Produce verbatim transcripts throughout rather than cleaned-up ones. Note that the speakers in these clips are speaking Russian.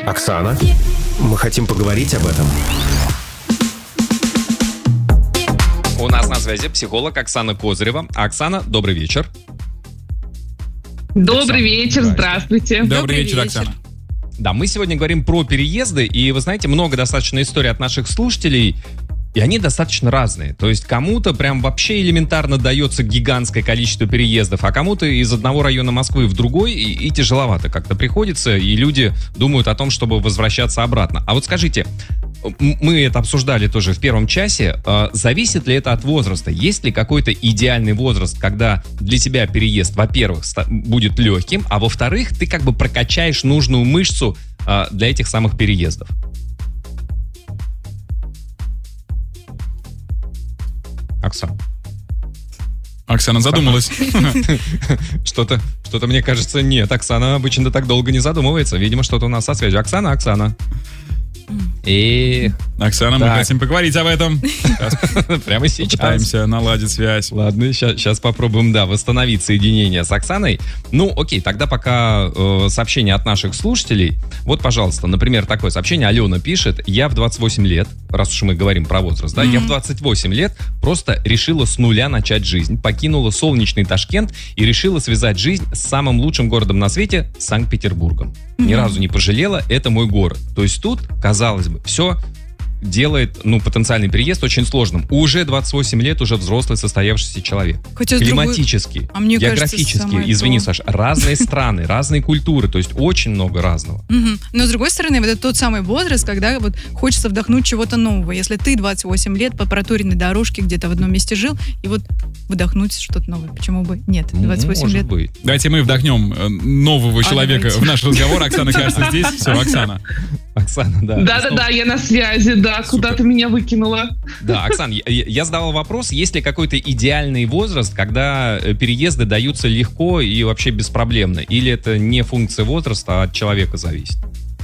Оксана, мы хотим поговорить об этом. У нас на связи психолог Оксана Козырева. Оксана, добрый вечер. Добрый Оксана, вечер, здравствуйте. Добрый, Добрый вечер, вечер. Оксана. Да, мы сегодня говорим про переезды, и вы знаете, много достаточно историй от наших слушателей, и они достаточно разные. То есть кому-то прям вообще элементарно дается гигантское количество переездов, а кому-то из одного района Москвы в другой и, и тяжеловато как-то приходится, и люди думают о том, чтобы возвращаться обратно. А вот скажите, м- мы это обсуждали тоже в первом часе, э, зависит ли это от возраста? Есть ли какой-то идеальный возраст, когда для тебя переезд, во-первых, ста- будет легким, а во-вторых, ты как бы прокачаешь нужную мышцу э, для этих самых переездов? Оксана. Оксана задумалась. Что-то, что-то, мне кажется, нет. Оксана обычно так долго не задумывается. Видимо, что-то у нас со связью. Оксана, Оксана. И Оксана, мы Так. хотим поговорить об этом. прямо сейчас. Пытаемся наладить связь. Ладно, сейчас попробуем, да, восстановить соединение с Оксаной. Ну, окей, тогда пока э, сообщение от наших слушателей. Вот, пожалуйста, например, такое сообщение. Алена пишет: я в двадцать восемь лет, раз уж мы говорим про возраст, да, я в двадцать восемь лет просто решила с нуля начать жизнь, покинула солнечный Ташкент и решила связать жизнь с самым лучшим городом на свете, Санкт-Петербургом. Ни разу не пожалела, это мой город. То есть тут, казалось бы, все делает, ну, потенциальный переезд очень сложным. Уже двадцать восемь лет, уже взрослый состоявшийся человек. Хотя с другой- Климатически, А мне кажется, географически, самое извини, то. Саш, разные страны, разные культуры, то есть очень много разного. Мгм. Но с другой стороны, вот это тот самый возраст, когда вот хочется вдохнуть чего-то нового. Если ты двадцать восемь лет по проторенной дорожке где-то в одном месте жил, и вот вдохнуть что-то новое. Почему бы нет? двадцать восемь Может лет. быть. Давайте мы вдохнем э, нового человека давайте. в наш разговор. Оксана, кажется, здесь. Все, Оксана. Оксана, да. Да-да-да, я на связи, да, куда ты меня выкинула. Да, Оксан, я, я задал вопрос, есть ли какой-то идеальный возраст, когда э, переезды даются легко и вообще беспроблемно? Или это не функция возраста, а от человека зависит?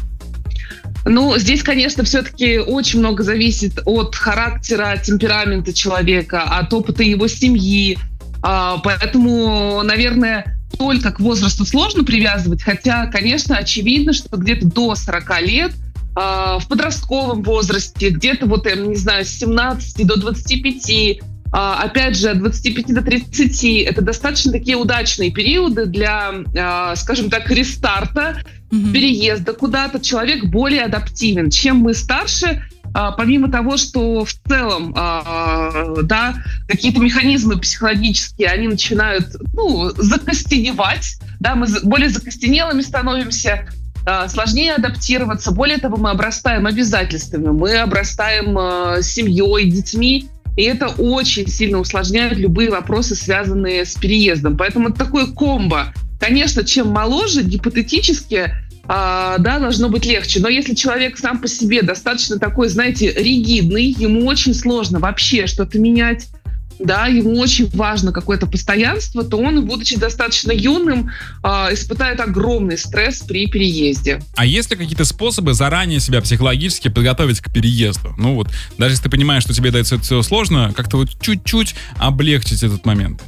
Ну, здесь, конечно, все-таки очень много зависит от характера, темперамента человека, от опыта его семьи. А, Поэтому, наверное, только к возрасту сложно привязывать, хотя, конечно, очевидно, что где-то до сорока лет, а, в подростковом возрасте, где-то вот, я не знаю, с семнадцати до двадцати пяти, а, опять же, от двадцати пяти до тридцати, это достаточно такие удачные периоды для, а, скажем так, рестарта, Мгм. переезда куда-то. Человек более адаптивен. Чем мы старше, а, помимо того, что в целом а, да, какие-то механизмы психологические, они начинают, ну, закостеневать, да, мы за- более закостенелыми становимся, а, сложнее адаптироваться. Более того, мы обрастаем обязательствами, мы обрастаем а, семьей, детьми, и это очень сильно усложняет любые вопросы, связанные с переездом. Поэтому это такое комбо. Конечно, чем моложе, гипотетически, а, да, должно быть легче. Но если человек сам по себе достаточно такой, знаете, ригидный, ему очень сложно вообще что-то менять, да, ему очень важно какое-то постоянство, то он, будучи достаточно юным, а, испытает огромный стресс при переезде. А есть ли какие-то способы заранее себя психологически подготовить к переезду? Ну вот, даже если ты понимаешь, что тебе дается это все сложно, как-то вот чуть-чуть облегчить этот момент.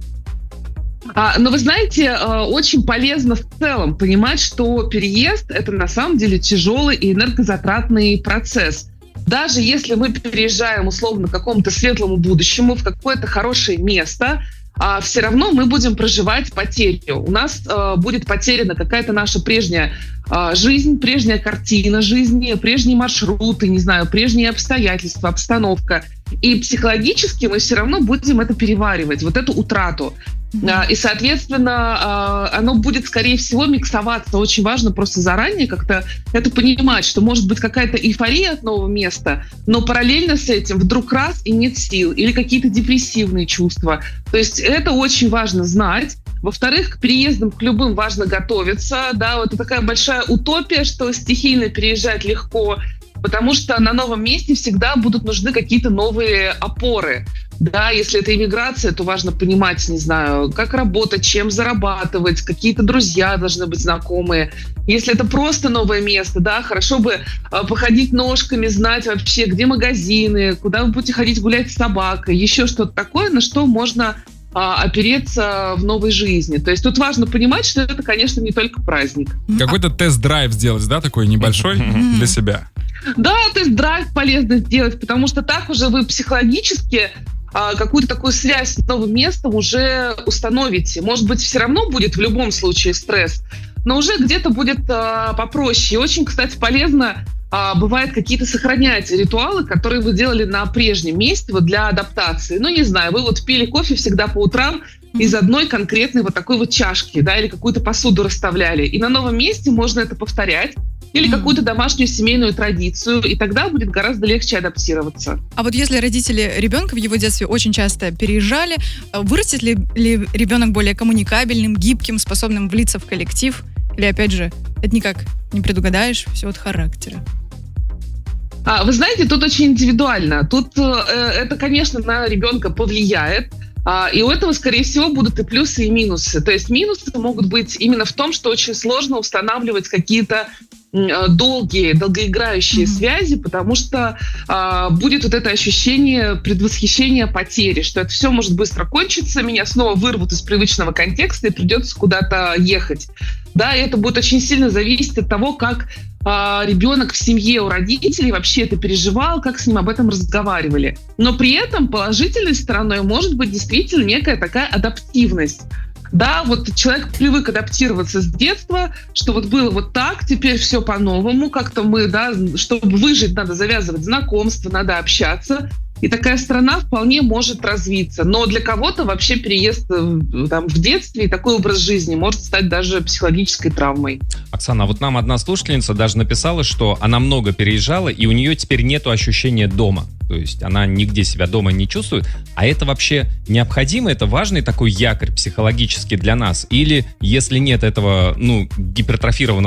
А, но вы знаете, а, очень полезно в целом понимать, что переезд — это на самом деле тяжелый и энергозатратный процесс. Даже если мы переезжаем условно к какому-то светлому будущему, в какое-то хорошее место, а, все равно мы будем проживать потерю. У нас а, будет потеряна какая-то наша прежняя а, жизнь, прежняя картина жизни, прежние маршруты, не знаю, прежние обстоятельства, обстановка. И психологически мы все равно будем это переваривать, вот эту утрату. А, И, соответственно, а, оно будет, скорее всего, миксоваться. Очень важно просто заранее как-то это понимать, что может быть какая-то эйфория от нового места, но параллельно с этим вдруг раз и нет сил, или какие-то депрессивные чувства. То есть это очень важно знать. Во-вторых, к переездам к любым важно готовиться. Да, вот это такая большая утопия, что стихийно переезжать легко, потому что на новом месте всегда будут нужны какие-то новые опоры. Да, если это иммиграция, то важно понимать, не знаю, как работать, чем зарабатывать, какие-то друзья должны быть знакомые. Если это просто новое место, да, хорошо бы а, походить ножками, знать вообще, где магазины, куда вы будете ходить гулять с собакой, еще что-то такое, на что можно а, опереться в новой жизни. То есть тут важно понимать, что это, конечно, не только праздник. Какой-то тест-драйв сделать, да, такой небольшой для себя. Да, тест-драйв полезно сделать, потому что так уже вы психологически а, какую-то такую связь с новым местом уже установите. Может быть, все равно будет в любом случае стресс, но уже где-то будет а, попроще. И очень, кстати, полезно а, бывает какие-то сохранять ритуалы, которые вы делали на прежнем месте вот для адаптации. Ну, не знаю, вы вот пили кофе всегда по утрам из одной конкретной вот такой вот чашки, да, или какую-то посуду расставляли. И на новом месте можно это повторять. Или какую-то домашнюю семейную традицию, и тогда будет гораздо легче адаптироваться. А вот если родители ребенка в его детстве очень часто переезжали, вырастет ли, ли ребенок более коммуникабельным, гибким, способным влиться в коллектив? Или, опять же, это никак не предугадаешь, все от характера? А, вы знаете, тут очень индивидуально. Тут э, это, конечно, на ребенка повлияет. А, и у этого, скорее всего, будут и плюсы, и минусы. То есть минусы могут быть именно в том, что очень сложно устанавливать какие-то долгие, долгоиграющие mm-hmm. связи, потому что а, будет вот это ощущение предвосхищения потери, что это все может быстро кончиться, меня снова вырвут из привычного контекста и придется куда-то ехать. Да, и это будет очень сильно зависеть от того, как а, ребенок в семье у родителей вообще это переживал, как с ним об этом разговаривали. Но при этом положительной стороной может быть действительно некая такая адаптивность. Да, вот человек привык адаптироваться с детства, что вот было вот так, теперь все по-новому, как-то мы, да, чтобы выжить, надо завязывать знакомства, надо общаться. И такая страна вполне может развиться. Но для кого-то вообще переезд там, в детстве и такой образ жизни может стать даже психологической травмой. Оксана, вот нам одна слушательница даже написала, что она много переезжала, и у нее теперь нету ощущения дома. То есть она нигде себя дома не чувствует. А это вообще необходимо? Это важный такой якорь психологический для нас? Или если нет этого, ну, гипертрофированного